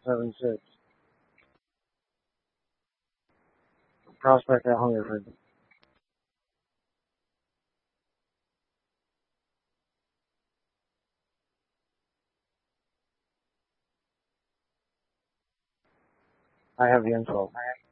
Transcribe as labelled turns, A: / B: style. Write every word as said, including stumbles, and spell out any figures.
A: seven six. Prospect at Hungerford. I have the info.